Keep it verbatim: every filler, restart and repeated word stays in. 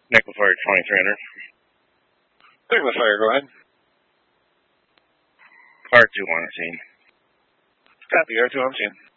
Nickel Fire twenty-three hundred. Nickel Fire, go ahead. R two on scene. Copy, R two on scene.